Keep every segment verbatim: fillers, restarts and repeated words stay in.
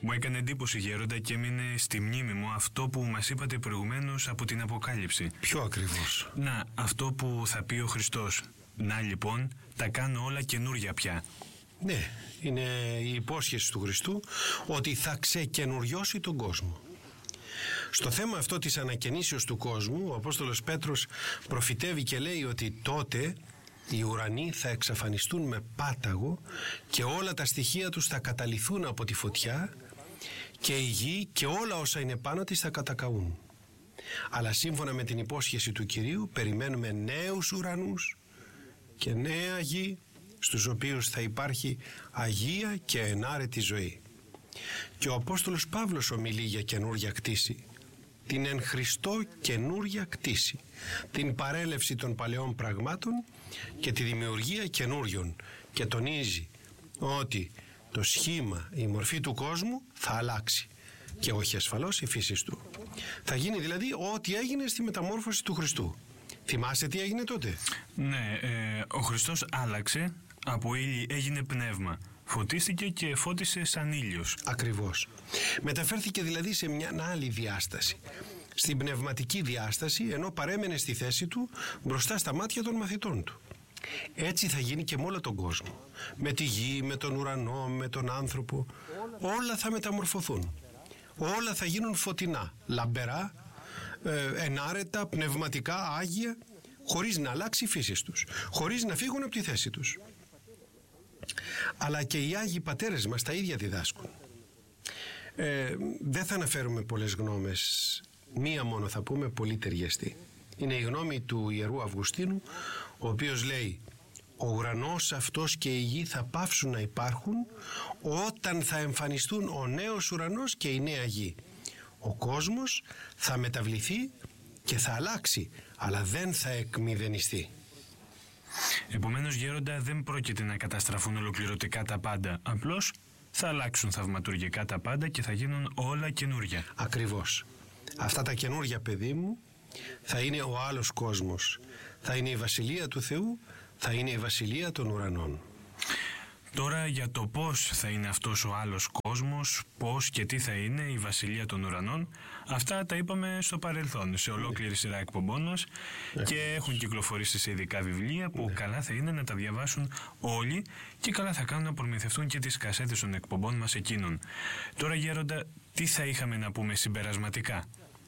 Μου έκανε εντύπωση, Γέροντα, και έμεινε στη μνήμη μου αυτό που μας είπατε προηγουμένως από την Αποκάλυψη. Ποιο ακριβώς? Να, αυτό που θα πει ο Χριστός. Να λοιπόν, τα κάνω όλα καινούρια πια. Ναι, είναι η υπόσχεση του Χριστού ότι θα ξεκαινουριώσει τον κόσμο. Στο θέμα αυτό της ανακαινήσεως του κόσμου, ο Απόστολος Πέτρος προφητεύει και λέει ότι τότε οι ουρανοί θα εξαφανιστούν με πάταγο και όλα τα στοιχεία τους θα καταλυθούν από τη φωτιά και η γη και όλα όσα είναι πάνω της θα κατακαούν. Αλλά σύμφωνα με την υπόσχεση του Κυρίου περιμένουμε νέους ουρανούς και νέα γη, στους οποίους θα υπάρχει αγία και ενάρετη ζωή. Και ο Απόστολος Παύλος ομιλεί για καινούρια κτήση, την εν Χριστώ καινούρια κτήση, την παρέλευση των παλαιών πραγμάτων και τη δημιουργία καινούριων, και τονίζει ότι το σχήμα, η μορφή του κόσμου θα αλλάξει και όχι ασφαλώς η φύση του. Θα γίνει δηλαδή ό,τι έγινε στη μεταμόρφωση του Χριστού. Θυμάστε τι έγινε τότε? Ναι, ε, ο Χριστός άλλαξε, από ήλι έγινε πνεύμα. Φωτίστηκε και φώτισε σαν ήλιος. Ακριβώς. Μεταφέρθηκε δηλαδή σε μια άλλη διάσταση. Στην πνευματική διάσταση, ενώ παρέμενε στη θέση του μπροστά στα μάτια των μαθητών του. Έτσι θα γίνει και με όλο τον κόσμο. Με τη γη, με τον ουρανό, με τον άνθρωπο. Όλα θα μεταμορφωθούν. Όλα θα γίνουν φωτεινά, λαμπερά, ε, ενάρετα, πνευματικά, άγια, χωρίς να αλλάξει η φύση τους, χωρίς να φύγουν από τη θέση τους. Αλλά και οι Άγιοι Πατέρες μας τα ίδια διδάσκουν. Ε, δεν θα αναφέρουμε πολλές γνώμες, μία μόνο θα πούμε, πολύ ταιριαστή. Είναι η γνώμη του Ιερού Αυγουστίνου, ο οποίος λέει: ο ουρανός αυτός και η γη θα πάυσουν να υπάρχουν όταν θα εμφανιστούν ο νέος ουρανός και η νέα γη. Ο κόσμος θα μεταβληθεί και θα αλλάξει, αλλά δεν θα εκμηδενιστεί. Επομένως, Γέροντα, δεν πρόκειται να καταστραφούν ολοκληρωτικά τα πάντα. Απλώς θα αλλάξουν θαυματουργικά τα πάντα και θα γίνουν όλα καινούρια. Ακριβώς. Αυτά τα καινούρια, παιδί μου, θα είναι ο άλλος κόσμος. Θα είναι η Βασιλεία του Θεού, θα είναι η Βασιλεία των ουρανών. Τώρα για το πώς θα είναι αυτός ο άλλος κόσμος, πώς και τι θα είναι η Βασιλεία των Ουρανών, αυτά τα είπαμε στο παρελθόν, σε ολόκληρη σειρά εκπομπών μας, και έχουν κυκλοφορήσει σε ειδικά βιβλία που καλά θα είναι να τα διαβάσουν όλοι και καλά θα κάνουν να προμηθευτούν και τις κασέτες των εκπομπών μας εκείνων. Τώρα, Γέροντα, τι θα είχαμε να πούμε συμπερασματικά?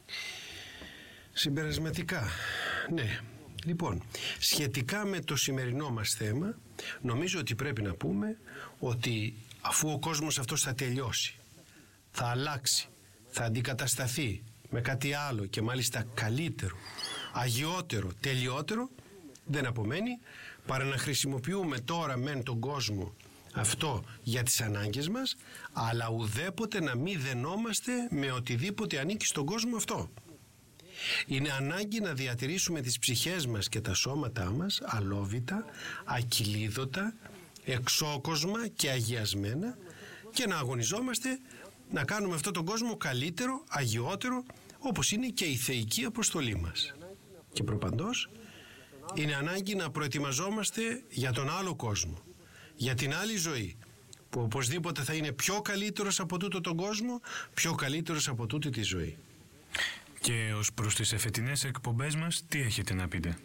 Συμπερασματικά, ναι. Λοιπόν, σχετικά με το σημερινό μας θέμα, νομίζω ότι πρέπει να πούμε ότι αφού ο κόσμος αυτός θα τελειώσει, θα αλλάξει, θα αντικατασταθεί με κάτι άλλο και μάλιστα καλύτερο, αγιότερο, τελειότερο, δεν απομένει παρά να χρησιμοποιούμε τώρα μεν τον κόσμο αυτό για τις ανάγκες μας, αλλά ουδέποτε να μην δενόμαστε με οτιδήποτε ανήκει στον κόσμο αυτό. Είναι ανάγκη να διατηρήσουμε τις ψυχές μας και τα σώματά μας αλόβητα, ακυλίδωτα, εξόκοσμα και αγιασμένα, και να αγωνιζόμαστε να κάνουμε αυτόν τον κόσμο καλύτερο, αγιότερο, όπως είναι και η θεϊκή αποστολή μας. Και προπαντός είναι ανάγκη να προετοιμαζόμαστε για τον άλλο κόσμο, για την άλλη ζωή, που οπωσδήποτε θα είναι πιο καλύτερος από τούτο τον κόσμο, πιο καλύτερος από τούτη τη ζωή. Και ως προς τις εφετινές εκπομπές μας, τι έχετε να πείτε?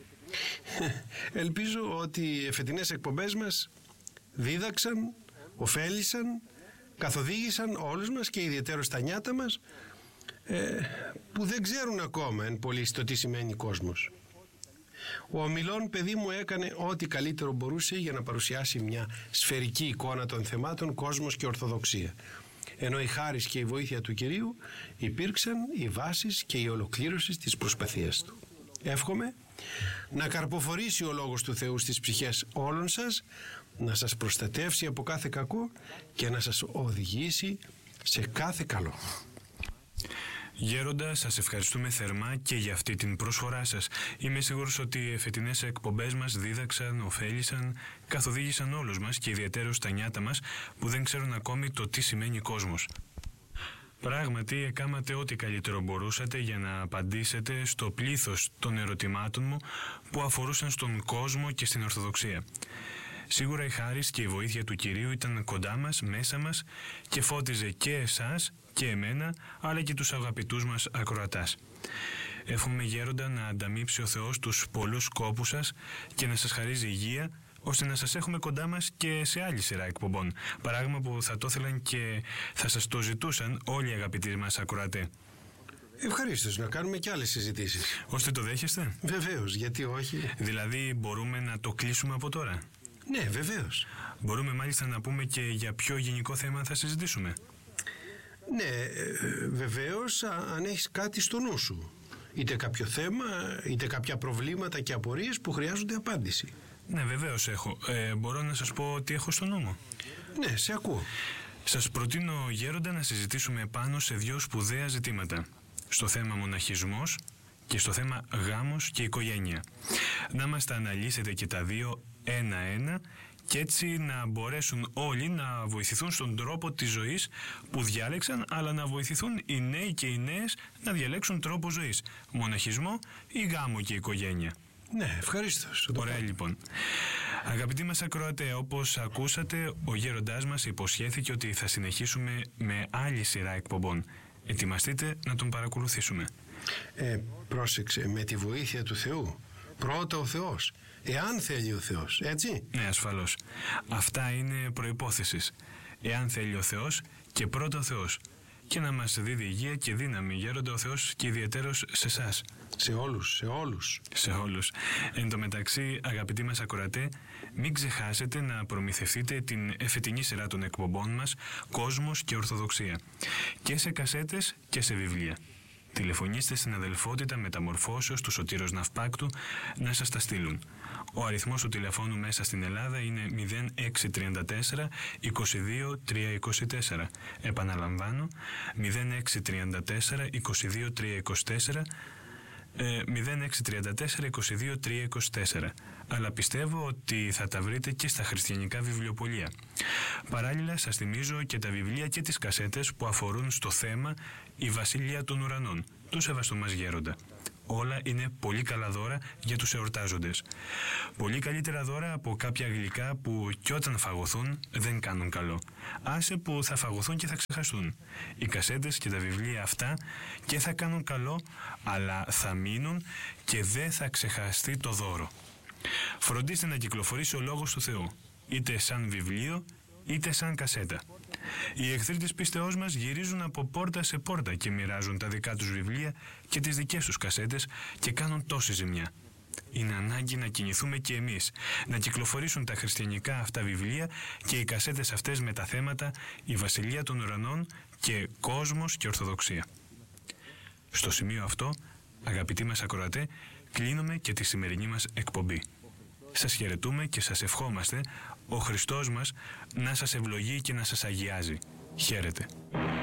Ελπίζω ότι οι εφετινές εκπομπές μας δίδαξαν, ωφέλησαν, καθοδήγησαν όλους μας και ιδιαίτερα τα νιάτα μας, ε, που δεν ξέρουν ακόμα εν πολλοίς το τι σημαίνει κόσμος. Ο ομιλών, παιδί μου, έκανε ό,τι καλύτερο μπορούσε για να παρουσιάσει μια σφαιρική εικόνα των θεμάτων κόσμος και ορθοδοξία. Ενώ η χάρις και η βοήθεια του Κυρίου υπήρξαν οι βάσεις και η ολοκλήρωση της προσπαθίας του. Εύχομαι να καρποφορήσει ο Λόγος του Θεού στις ψυχές όλων σας, να σας προστατεύσει από κάθε κακό και να σας οδηγήσει σε κάθε καλό. Γέροντα, σας ευχαριστούμε θερμά και για αυτή την προσφορά σας. Είμαι σίγουρος ότι οι εφετινές εκπομπές μας δίδαξαν, ωφέλησαν, καθοδήγησαν όλους μας και ιδιαίτερα στα νιάτα μας που δεν ξέρουν ακόμη το τι σημαίνει κόσμος. Πράγματι, εκάματε ό,τι καλύτερο μπορούσατε για να απαντήσετε στο πλήθος των ερωτημάτων μου που αφορούσαν στον κόσμο και στην Ορθοδοξία. Σίγουρα η χάρις και η βοήθεια του Κυρίου ήταν κοντά μας, μέσα μας και φώτιζε και εσάς και εμένα, αλλά και τους αγαπητούς μας ακροατάς. Εύχομαι, Γέροντα, να ανταμείψει ο Θεός τους πολλούς κόπους σας και να σας χαρίζει υγεία, ώστε να σας έχουμε κοντά μας και σε άλλη σειρά εκπομπών. Παράγμα που θα το ήθελαν και θα σας το ζητούσαν όλοι οι αγαπητοί μας ακροατές. Ευχαρίστως να κάνουμε και άλλες συζητήσεις. Ώστε το δέχεστε? Βεβαίως, γιατί όχι. Δηλαδή μπορούμε να το κλείσουμε από τώρα? Ναι, βεβαίως. Μπορούμε μάλιστα να πούμε και για ποιο γενικό θέμα θα συζητήσουμε. Ναι, βεβαίως, αν έχεις κάτι στο νου σου. Είτε κάποιο θέμα, είτε κάποια προβλήματα και απορίες που χρειάζονται απάντηση. Ναι, βεβαίως έχω. Ε, μπορώ να σας πω τι έχω στο νου μου? Ναι, σε ακούω. Σας προτείνω, Γέροντα, να συζητήσουμε πάνω σε δύο σπουδαία ζητήματα. Στο θέμα μοναχισμός και στο θέμα γάμος και οικογένεια. Να μας τα αναλύσετε και τα δύο ένα-ένα και έτσι να μπορέσουν όλοι να βοηθηθούν στον τρόπο της ζωής που διάλεξαν, αλλά να βοηθηθούν οι νέοι και οι νέες να διαλέξουν τρόπο ζωής, μοναχισμό ή γάμο και οικογένεια. Ναι, ευχαρίστως. Ωραία, λοιπόν. Αγαπητοί μας ακροατέ, όπως ακούσατε, ο γέροντάς μας υποσχέθηκε ότι θα συνεχίσουμε με άλλη σειρά εκπομπών. Ετοιμαστείτε να τον παρακολουθήσουμε. Ε, πρόσεξε, με τη βοήθεια του Θεού. Πρώτα ο Θεός. Εάν θέλει ο Θεός, έτσι. Ναι, ασφαλώς. Αυτά είναι προϋπόθεσης. Εάν θέλει ο Θεός και πρώτα ο Θεός. Και να μας δίδει υγεία και δύναμη, Γέροντα, ο Θεός, και ιδιαιτέρως σε εσάς. Σε όλους, σε όλους. Σε όλους. Εν τω μεταξύ, αγαπητοί μας ακροατέ, μην ξεχάσετε να προμηθευτείτε την εφετινή σειρά των εκπομπών μας «Κόσμος και Ορθοδοξία» και σε κασέτες και σε βιβλία. Τηλεφωνήστε στην αδελφότητα Μεταμορφώσεως του Σωτήρος Ναυπάκτου να σας τα στείλουν. Ο αριθμός του τηλεφώνου μέσα στην Ελλάδα είναι μηδέν έξι τρία τέσσερα είκοσι δύο τρία είκοσι τέσσερα. Επαναλαμβάνω, μηδέν έξι τρία τέσσερα είκοσι δύο τρία είκοσι τέσσερα, μηδέν έξι τρία τέσσερα είκοσι δύο τρία είκοσι τέσσερα. Αλλά πιστεύω ότι θα τα βρείτε και στα χριστιανικά βιβλιοπωλεία. Παράλληλα, σας θυμίζω και τα βιβλία και τις κασέτες που αφορούν στο θέμα «Η Βασιλεία των Ουρανών» του Σεβαστού μας Γέροντα. Όλα είναι πολύ καλά δώρα για τους εορτάζοντες. Πολύ καλύτερα δώρα από κάποια γλυκά που κι όταν φαγωθούν δεν κάνουν καλό. Άσε που θα φαγωθούν και θα ξεχαστούν. Οι κασέτες και τα βιβλία αυτά και θα κάνουν καλό, αλλά θα μείνουν και δεν θα ξεχαστεί το δώρο. Φροντίστε να κυκλοφορήσει ο Λόγος του Θεού, είτε σαν βιβλίο είτε σαν κασέτα. Οι εχθροί της πίστεώς μας γυρίζουν από πόρτα σε πόρτα και μοιράζουν τα δικά τους βιβλία και τις δικές τους κασέτες και κάνουν τόση ζημιά. Είναι ανάγκη να κινηθούμε και εμείς, να κυκλοφορήσουν τα χριστιανικά αυτά βιβλία και οι κασέτες αυτές με τα θέματα «Η Βασιλεία των Ουρανών» και «Κόσμος και Ορθοδοξία». Στο σημείο αυτό, αγαπητοί μας ακροατέ, κλείνουμε και τη σημερινή μας εκπομπή. Σας χαιρετούμε και σας ευχόμαστε ο Χριστός μας να σας ευλογεί και να σας αγιάζει. Χαίρετε.